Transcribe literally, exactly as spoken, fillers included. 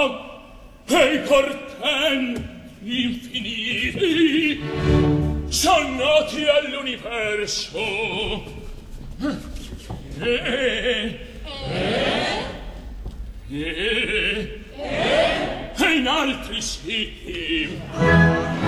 e i portenti infiniti son noti all'universo e e e e in altri sì